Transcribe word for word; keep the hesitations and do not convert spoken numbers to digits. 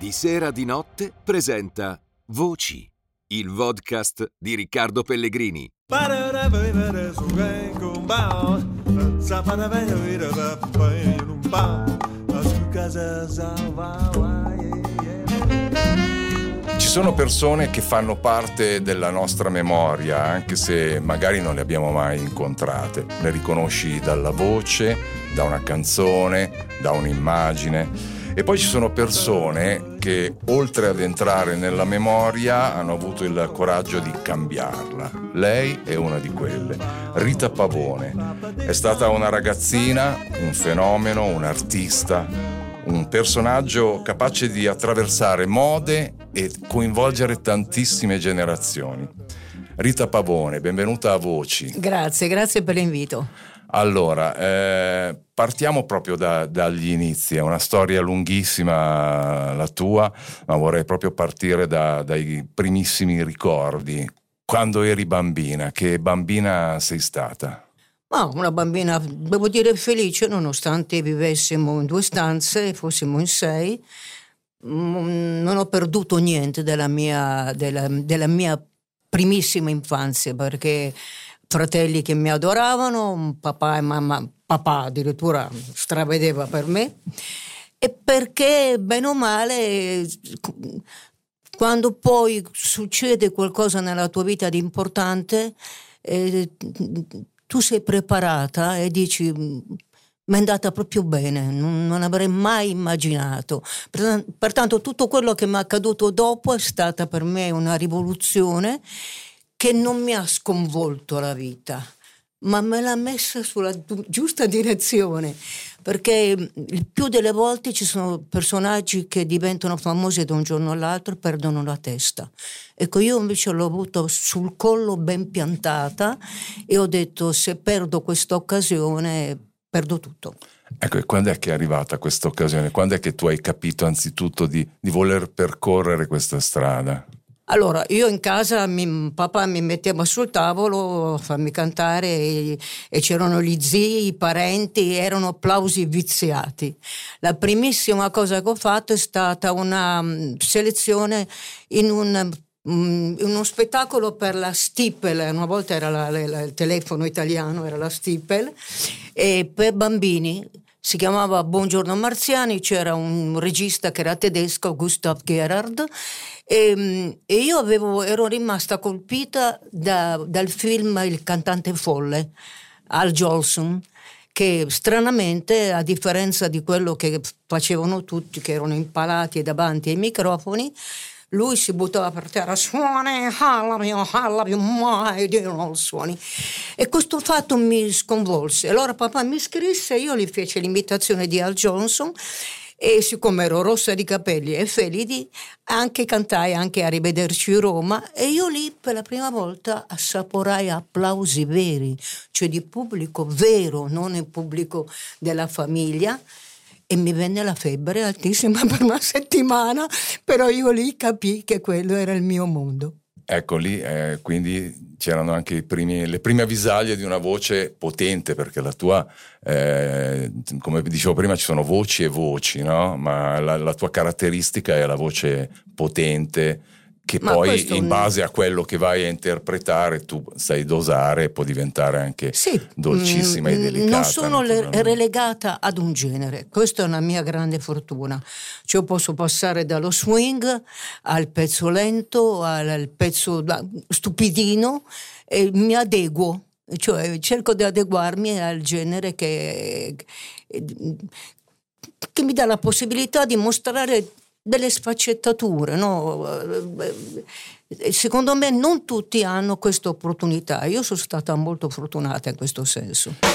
Di sera di notte presenta Voci, il vodcast di Riccardo Pellegrini. Ci sono persone che fanno parte della nostra memoria, anche se magari non le abbiamo mai incontrate. Le riconosci dalla voce, da una canzone, da un'immagine. E poi ci sono persone che, oltre ad entrare nella memoria, hanno avuto il coraggio di cambiarla. Lei è una di quelle. Rita Pavone è stata una ragazzina, un fenomeno, un artista, un personaggio capace di attraversare mode e coinvolgere tantissime generazioni. Rita Pavone, benvenuta a Voci. Grazie, grazie per l'invito. Allora, eh, partiamo proprio da, dagli inizi. È una storia lunghissima la tua, ma vorrei proprio partire da, dai primissimi ricordi. Quando eri bambina, che bambina sei stata? Ma una bambina, devo dire, felice, nonostante vivessimo in due stanze e fossimo in sei. Non ho perduto niente della mia, della, della mia primissima infanzia, perché fratelli che mi adoravano, papà e mamma, papà addirittura stravedeva per me, e perché bene o male quando poi succede qualcosa nella tua vita di importante, eh, tu sei preparata e dici: mi è andata proprio bene, non, non avrei mai immaginato. Pertanto tutto quello che mi è accaduto dopo è stata per me una rivoluzione che non mi ha sconvolto la vita, ma me l'ha messa sulla giusta direzione, perché il più delle volte ci sono personaggi che diventano famosi da un giorno all'altro e perdono la testa. Ecco, io invece l'ho avuto sul collo ben piantata e ho detto: se perdo questa occasione, perdo tutto. Ecco, e quando è che è arrivata questa occasione? Quando è che tu hai capito anzitutto di, di voler percorrere questa strada? Allora, io in casa, mi, papà mi metteva sul tavolo a farmi cantare e, e c'erano gli zii, i parenti, erano applausi viziati. La primissima cosa che ho fatto è stata una um, selezione in un um, in uno spettacolo per la Stipel, una volta era la, la, il telefono italiano, era la Stipel, e per bambini. Si chiamava Buongiorno Marziani, c'era un regista che era tedesco, Gustav Gerhard, e, e io avevo, ero rimasta colpita da, dal film Il cantante folle, Al Jolson, che stranamente, a differenza di quello che facevano tutti, che erano impalati davanti ai microfoni, lui si buttava per terra, suoni, alla alla mai dirò suoni. E questo fatto mi sconvolse. Allora papà mi scrisse, io gli feci l'imitazione di Al Jolson e siccome ero rossa di capelli e felidi, anche cantai anche Arrivederci Roma, e io lì per la prima volta assaporai applausi veri, cioè di pubblico vero, non il pubblico della famiglia. E mi venne la febbre altissima per una settimana, però io lì capii che quello era il mio mondo. Ecco lì, eh, quindi c'erano anche i primi, le prime avvisaglie di una voce potente, perché la tua, eh, come dicevo prima, ci sono voci e voci, no? Ma la, la tua caratteristica è la voce potente, che Ma poi in un... base a quello che vai a interpretare tu sai dosare e può diventare anche sì, dolcissima mh, e delicata. Non sono le, relegata ad un genere, questa è una mia grande fortuna. Cioè posso passare dallo swing al pezzo lento, al, al pezzo stupidino, e mi adeguo, cioè cerco di adeguarmi al genere che, che mi dà la possibilità di mostrare delle sfaccettature, no? Secondo me non tutti hanno questa opportunità. Io sono stata molto fortunata in questo senso.